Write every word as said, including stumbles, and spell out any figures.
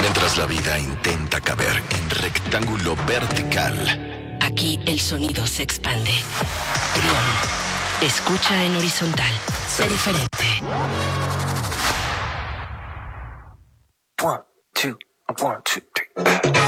Mientras la vida intenta caber en rectángulo vertical, aquí el sonido se expande. Trión, escucha en horizontal. Sé diferente. One, two, one, two, three.